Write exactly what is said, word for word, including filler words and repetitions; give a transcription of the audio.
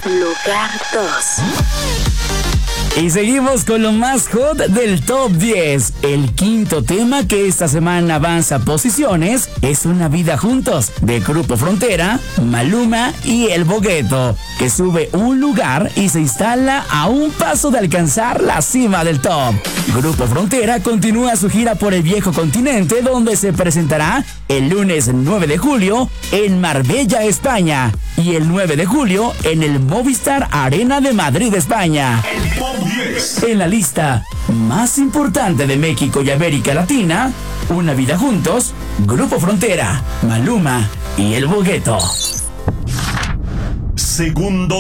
Lugar dos. Y seguimos con lo más hot del top diez. El quinto tema que esta semana avanza posiciones es Una Vida Juntos, de Grupo Frontera, Maluma y El Bogueto, que sube un lugar y se instala a un paso de alcanzar la cima del top. Grupo Frontera continúa su gira por el viejo continente, donde se presentará el lunes nueve de julio en Marbella, España, y el nueve de julio en el Movistar Arena de Madrid, España. El top diez. En la lista más importante de México y América Latina, Una Vida Juntos, Grupo Frontera, Maluma y El Bogueto. Segundo